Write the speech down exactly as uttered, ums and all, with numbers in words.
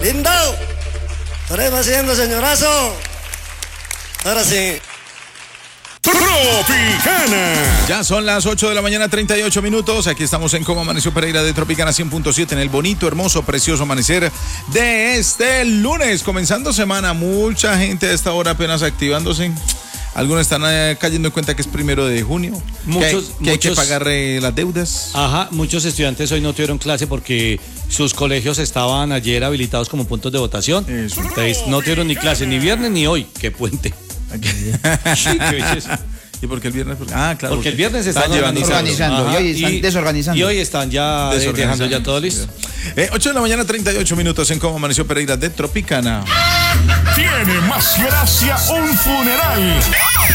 Lindo. Estaremos haciendo, señorazo. Ahora sí. Tropicana. Ya son las ocho de la mañana, treinta y ocho minutos. Aquí estamos en Cómo Amaneció Pereira de Tropicana cien punto siete en el bonito, hermoso, precioso amanecer de este lunes. Comenzando semana, mucha gente a esta hora apenas activándose. Algunos están eh, cayendo en cuenta que es primero de junio. Muchos, que, hay, que, muchos, hay que pagar eh, las deudas. Ajá, muchos estudiantes hoy no tuvieron clase porque sus colegios estaban ayer habilitados como puntos de votación. Eso. Entonces no tuvieron ni clase ni viernes ni hoy. ¡Qué puente! Sí, qué belleza. ¿Y por qué el viernes? Ah, claro. Porque el viernes están, están organizando, organizando y hoy están y, desorganizando. Y hoy están ya dejando ya todo listo. Eh, ocho de la mañana, treinta y ocho minutos en Cómo Amaneció Pereira de Tropicana. Tiene más gracia un funeral